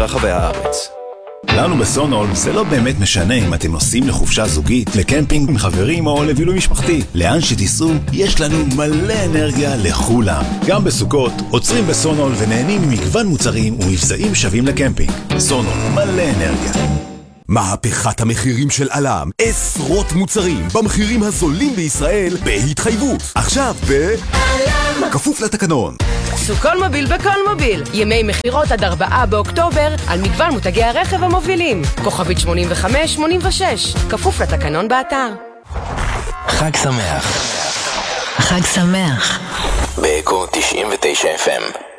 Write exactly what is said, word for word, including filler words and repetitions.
ברחבי הארץ. לנו בסונול זה לא באמת משנה אם אתם נוסעים לחופשה זוגית, לקמפינג עם חברים או לבילוי משפחתי. לאן שתיסעו, יש לנו מלא אנרגיה לכולם. גם בסוכות, עוצרים בסונול ונהנים ממגוון מוצרים ומבצעים שווים לקמפינג. סונול, מלא אנרגיה. מהפכת המחירים של אלם, עשרות מוצרים במחירים הזולים בישראל בהתחייבות. עכשיו ב... אלם! כפוף לתקנון. סוכול מוביל בכל מוביל. ימי מחירות עד ארבעה באוקטובר על מגוון מותגי הרכב המובילים. כוכבית שמונים וחמש שמונים ושש. כפוף לתקנון באתר. חג שמח. חג שמח. באקו תשעים ותשע אף אם.